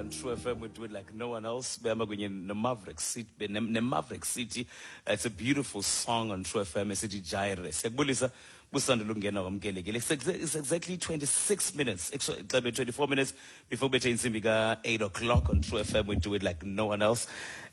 on True FM. We do it like no one else. Maverick City. It's a beautiful song on True FM. It's exactly 26 minutes, actually 24 minutes before we change 8 o'clock on True FM. We do it like no one else.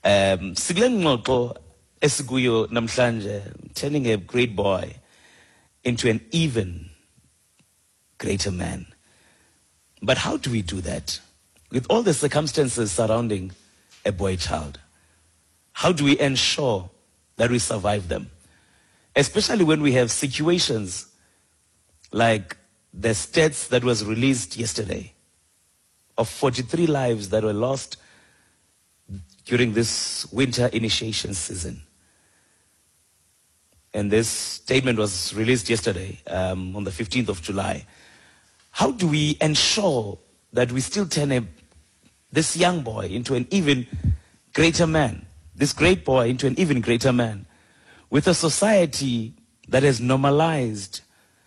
Turning a great boy into an even greater man. But how do we do that? With all the circumstances surrounding a boy child, how do we ensure that we survive them? Especially when we have situations like the stats that was released yesterday of 43 lives that were lost during this winter initiation season. And this statement was released yesterday on the 15th of July. How do we ensure that we still turn this young boy into an even greater man, this great boy into an even greater man, with a society that has normalized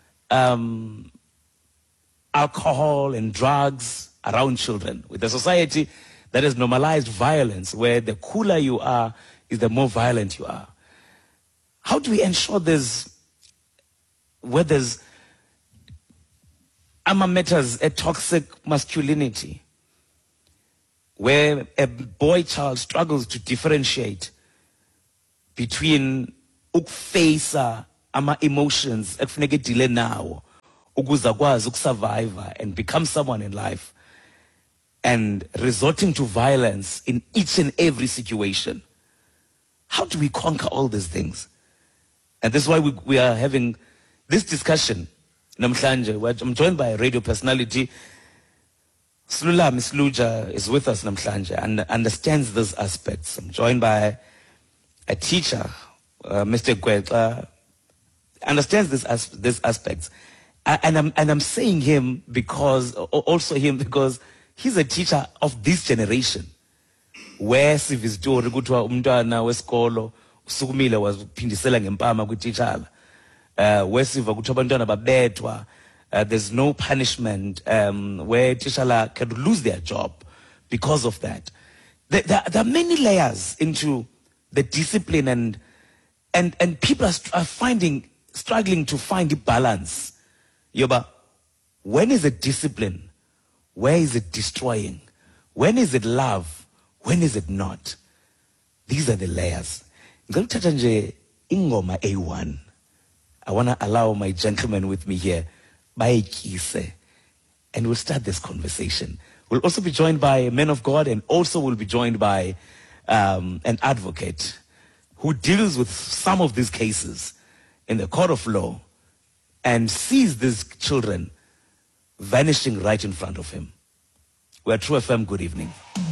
alcohol and drugs around children, with a society that has normalized violence, where the cooler you are is the more violent you are? How do we ensure where there's matters a toxic masculinity, where a boy child struggles to differentiate between ukufacea emotions ekufuneka edile nawo ukuze akwazi ukusurvive and become someone in life, and resorting to violence in each and every situation? How do we conquer all these things? And this is why we are having this discussion. I'm joined by a radio personality. Slulami Sluja is with us, namhlanje, and understands these aspects. I'm joined by a teacher, Mr. Gweta, understands these aspects. And I'm saying him because he's a teacher of this generation, where sivizitori kuthiwa umntwana wesikolo usukumile waphindisela ngempama kwititshala. Wesiva kuthiwa abantwana babethwa, there's no punishment, where tishala can lose their job because of that. There are many layers into the discipline, and people are struggling to find the balance. Yoba, when is it discipline? Where is it destroying? When is it love? When is it not? These are the layers. Ngikuthatha nje ingoma A1. I want to allow my gentlemen with me here, Baikise, and we'll start this conversation. We'll also be joined by a man of God, and also we'll be joined by an advocate who deals with some of these cases in the court of law and sees these children vanishing right in front of him. We're True FM. Good evening.